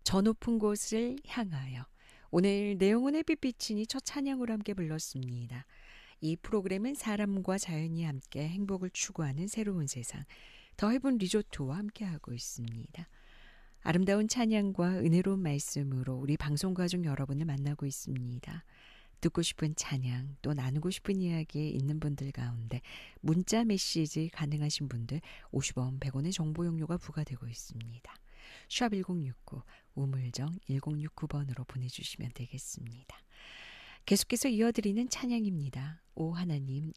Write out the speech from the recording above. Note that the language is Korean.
저 높은 곳을 향하여. 오늘 내용은 햇빛비치니 첫 찬양으로 함께 불렀습니다. 이 프로그램은 사람과 자연이 함께 행복을 추구하는 새로운 세상, 더 헤븐 리조트와 함께하고 있습니다. 아름다운 찬양과 은혜로운 말씀으로 우리 방송 가족 여러분을 만나고 있습니다. 듣고 싶은 찬양, 또 나누고 싶은 이야기 있는 분들 가운데 문자 메시지 가능하신 분들 50원, 100원의 정보 용료가 부과되고 있습니다. 샵 1069, 우물정 1069번으로 보내주시면 되겠습니다. 계속해서 이어드리는 찬양입니다. 오 하나님